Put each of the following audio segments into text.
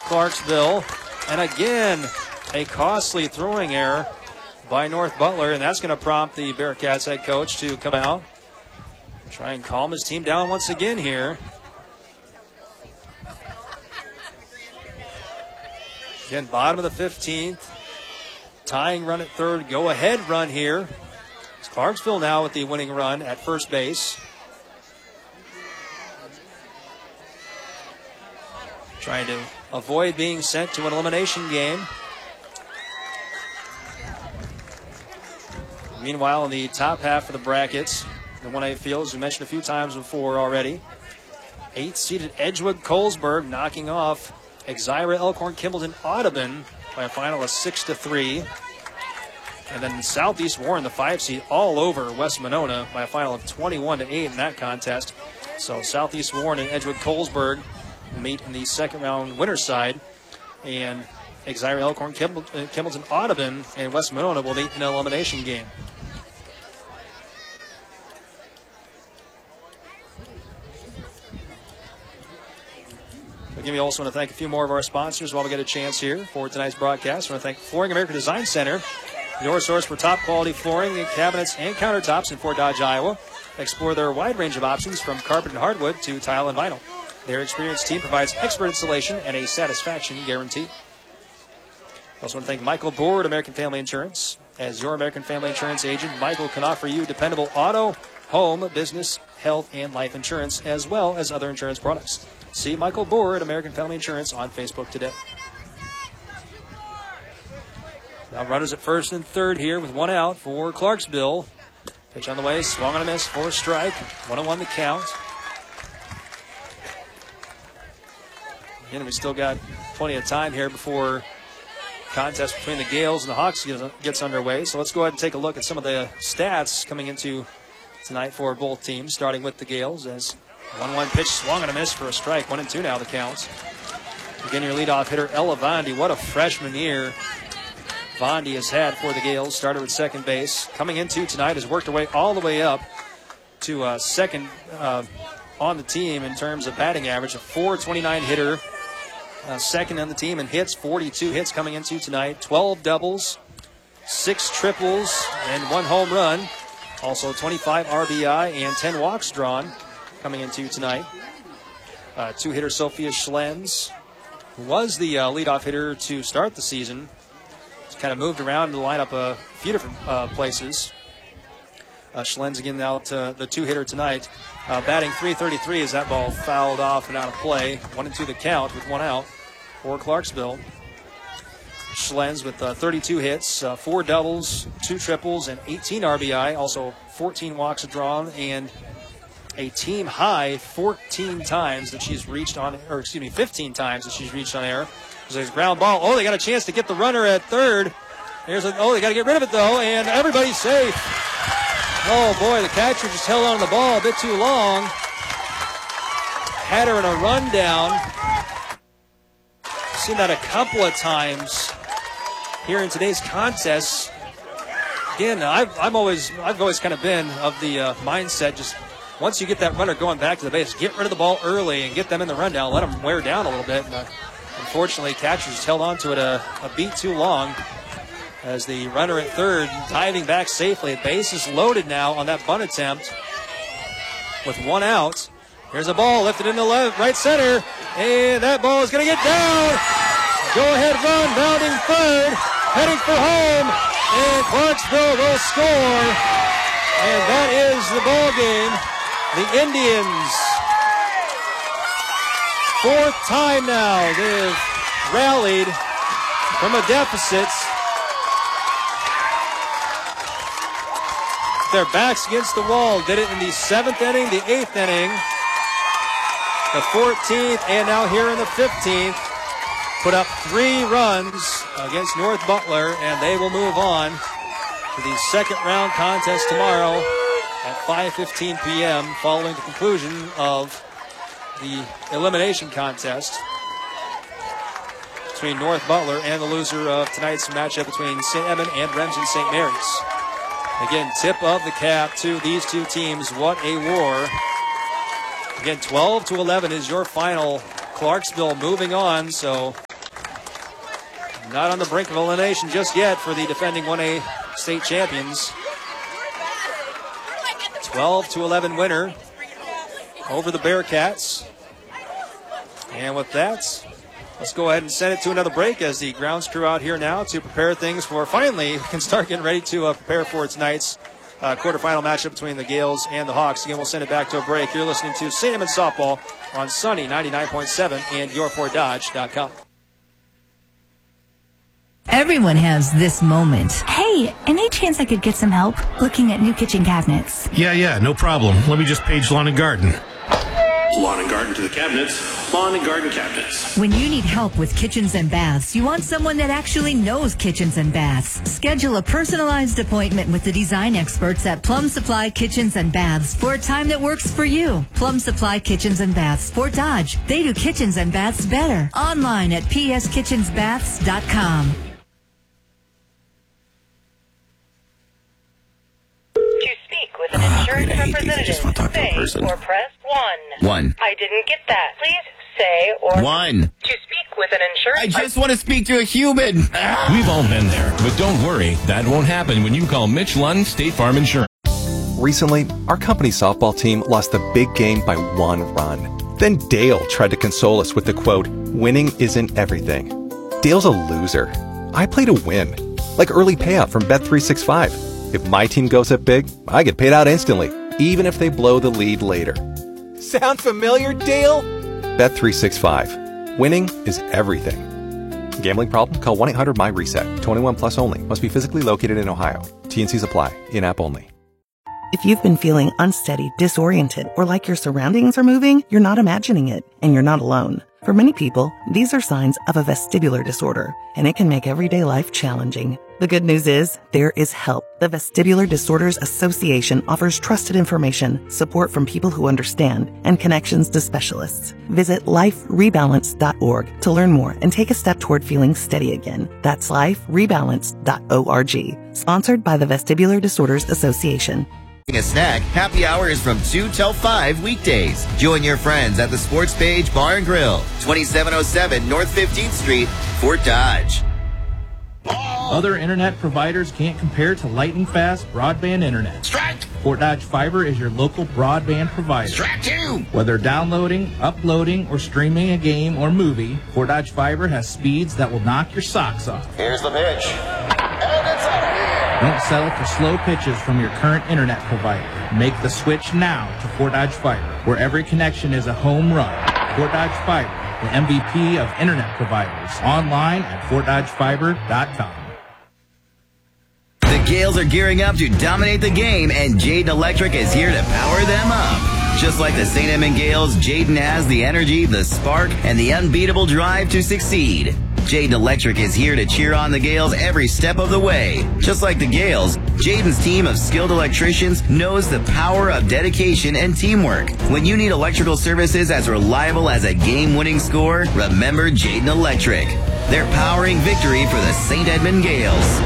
Clarksville. And again, a costly throwing error by North Butler, and that's going to prompt the Bearcats head coach to come out, try and calm his team down once again here. Again, bottom of the 15th. Tying run at third. Go-ahead run here. It's Clarksville now with the winning run at first base. Trying to avoid being sent to an elimination game. Meanwhile, in the top half of the brackets, the 1A field, as we mentioned a few times before already, 8th-seeded Edgewood Colesburg knocking off Exira Elkhorn Kimballton Audubon by a final of 6-3. And then Southeast Warren, the 5 seed, all over West Monona by a final of 21-8 in that contest. So Southeast Warren and Edgewood Colesburg meet in the second round winner's side. And Exira Elkhorn Kimballton Audubon and West Monona will meet in an elimination game. Again, we also want to thank a few more of our sponsors while we get a chance here for tonight's broadcast. We want to thank Flooring America Design Center, your source for top quality flooring, cabinets, and countertops in Fort Dodge, Iowa. Explore their wide range of options from carpet and hardwood to tile and vinyl. Their experienced team provides expert installation and a satisfaction guarantee. Also want to thank Michael Board, American Family Insurance. As your American Family Insurance agent, Michael can offer you dependable auto, home, business, health, and life insurance, as well as other insurance products. See Michael Board, American Family Insurance, on Facebook today. Now runners at first and third here with one out for Clarksville. Pitch on the way, swung on a miss for a strike. 1-1 the count. Again, we still got plenty of time here before contest between the Gales and the Hawks gets underway. So let's go ahead and take a look at some of the stats coming into tonight for both teams, starting with the Gales as 1-1 pitch swung on a miss for a strike. 1-2 now the counts. Again, your leadoff hitter, Ella Vondi. What a freshman year Vondi has had for the Gales. Started at second base. Coming into tonight has worked her way all the way up to second on the team in terms of batting average. A .429 hitter. Second on the team in hits. 42 hits coming into tonight. 12 doubles, 6 triples, and 1 home run. Also 25 RBI and 10 walks drawn coming into tonight. Two-hitter Sophia Schlenz, who was the leadoff hitter to start the season. She's kind of moved around in the lineup a few different places. Schlenz again out the two-hitter tonight. Batting .333 as that ball fouled off and out of play. 1-2 the count with one out for Clarksville. Schlenz with 32 hits, 4 doubles, 2 triples, and 18 RBI. Also 14 walks drawn and a team high 14 times that she's reached on, or excuse me, 15 times that she's reached on air. There's a ground ball. Oh, they got a chance to get the runner at third. They got to get rid of it though, and everybody's safe. Oh boy, the catcher just held on to the ball a bit too long. Had her in a rundown. Seen that a couple of times here in today's contest. Again, I've always kind of been of the mindset, just once you get that runner going back to the base, get rid of the ball early and get them in the rundown. Let them wear down a little bit. And, unfortunately, catcher just held on to it a beat too long as the runner at third diving back safely. Base is loaded now on that bunt attempt with one out. Here's a ball lifted into right center, and that ball is going to get down. Go-ahead run, bounding third, heading for home, and Clarksville will score. And that is the ball game. The Indians, fourth time now, they've rallied from a deficit. Their backs against the wall. Did it in the 7th inning, the 8th inning, the 14th, and now here in the 15th. Put up 3 runs against North Butler, and they will move on to the second round contest tomorrow at 5:15 p.m. following the conclusion of the elimination contest between North Butler and the loser of tonight's matchup between St. Edmund and Remsen St. Mary's. Again, tip of the cap to these two teams. What a war. Again, 12-11 is your final. Clarksville moving on, so not on the brink of elimination just yet for the defending 1A state champions. 12-11 winner over the Bearcats. And with that, let's go ahead and send it to another break as the grounds crew out here now to prepare things for, finally, can start getting ready to prepare for tonight's quarterfinal matchup between the Gales and the Hawks. Again, we'll send it back to a break. You're listening to St. Edmunds Softball on Sunny 99.7 and yourfortdodge.com. Everyone has this moment. Hey, any chance I could get some help looking at new kitchen cabinets? Yeah, no problem. Let me just page Lawn and Garden. Lawn and Garden to the cabinets. Lawn and Garden cabinets. When you need help with kitchens and baths, you want someone that actually knows kitchens and baths. Schedule a personalized appointment with the design experts at Plum Supply Kitchens and Baths for a time that works for you. Plum Supply Kitchens and Baths, Fort Dodge. They do kitchens and baths better. Online at pskitchensbaths.com. With an insurance representative, say or press 1. 1. I didn't get that. Please say or 1. To speak with an insurance. I just want to speak to a human. We've all been there, but don't worry, that won't happen when you call Mitch Lund State Farm Insurance. Recently, our company softball team lost the big game by 1 run. Then Dale tried to console us with the quote, "Winning isn't everything." Dale's a loser. I play to win, like early payout from Bet365. If my team goes up big, I get paid out instantly, even if they blow the lead later. Sound familiar, Dale? Bet365. Winning is everything. Gambling problem? Call 1-800-MY-RESET. 21 plus only. Must be physically located in Ohio. T&Cs apply. In-app only. If you've been feeling unsteady, disoriented, or like your surroundings are moving, you're not imagining it, and you're not alone. For many people, these are signs of a vestibular disorder, and it can make everyday life challenging. The good news is, there is help. The Vestibular Disorders Association offers trusted information, support from people who understand, and connections to specialists. Visit liferebalance.org to learn more and take a step toward feeling steady again. That's liferebalance.org. Sponsored by the Vestibular Disorders Association. A snack, happy hour is from 2 till 5 weekdays. Join your friends at the Sports Page Bar and Grill, 2707 North 15th Street, Fort Dodge. Other internet providers can't compare to lightning-fast broadband internet. Strike! Fort Dodge Fiber is your local broadband provider. Strike 2! Whether downloading, uploading, or streaming a game or movie, Fort Dodge Fiber has speeds that will knock your socks off. Here's the pitch. And it's out of here! Don't settle for slow pitches from your current internet provider. Make the switch now to Fort Dodge Fiber, where every connection is a home run. Fort Dodge Fiber, the MVP of internet providers. Online at FortDodgeFiber.com. The Gales are gearing up to dominate the game, and Jayden Electric is here to power them up. Just like the St. Edmund Gales, Jayden has the energy, the spark, and the unbeatable drive to succeed. Jayden Electric is here to cheer on the Gales every step of the way. Just like the Gales, Jayden's team of skilled electricians knows the power of dedication and teamwork. When you need electrical services as reliable as a game-winning score, remember Jayden Electric. They're powering victory for the St. Edmund Gales.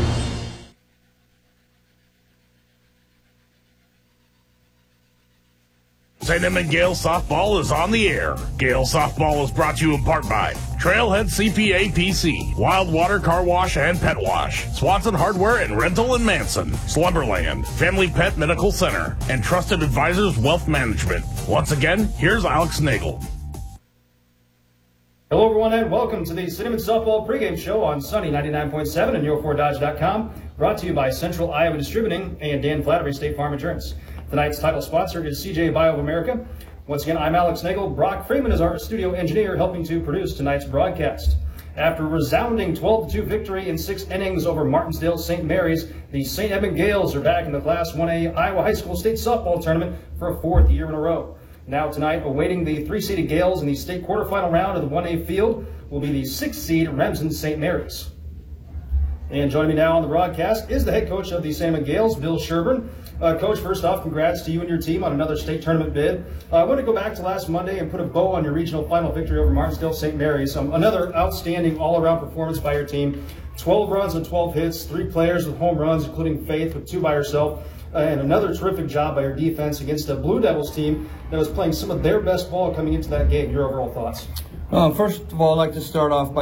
St. Edmund Gales Softball is on the air. Gales Softball is brought to you in part by Trailhead CPA PC, Wild Water Car Wash and Pet Wash, Swanson Hardware and Rental in Manson, Slumberland, Family Pet Medical Center, and Trusted Advisors Wealth Management. Once again, here's Alex Nagel. Hello, everyone, and welcome to the St. Edmunds Softball pregame show on Sunny 99.7 and yourfortdodge.com, brought to you by Central Iowa Distributing and Dan Flattery State Farm Insurance. Tonight's title sponsor is CJ Bio of America. Once again, I'm Alex Nagel. Brock Freeman is our studio engineer helping to produce tonight's broadcast. After a resounding 12-2 victory in 6 innings over Martinsdale St. Mary's, the St. Edmund Gales are back in the Class 1A Iowa High School State Softball Tournament for a 4th year in a row. Now tonight, awaiting the 3-seeded Gales in the state quarterfinal round of the 1A field will be the 6th-seed Remsen St. Mary's. And joining me now on the broadcast is the head coach of the St. Edmund Gales, Bill Sherburne. Coach, first off, congrats to you and your team on another state tournament bid. I want to go back to last Monday and put a bow on your regional final victory over Martinsdale St. Mary's. Another outstanding all-around performance by your team. 12 runs and 12 hits, 3 players with home runs, including Faith with 2 by herself, and another terrific job by your defense against a Blue Devils team that was playing some of their best ball coming into that game. Your overall thoughts? First of all, I'd like to start off by